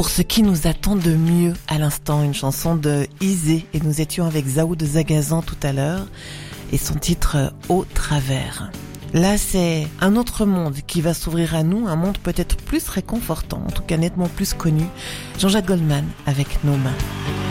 pour ce qui nous attend de mieux à l'instant, une chanson de Izé, et nous étions avec Zaou de Zagazan tout à l'heure et son titre Au travers. Là, c'est un autre monde qui va s'ouvrir à nous, un monde peut-être plus réconfortant, en tout cas nettement plus connu. Jean-Jacques Goldman avec Nos mains.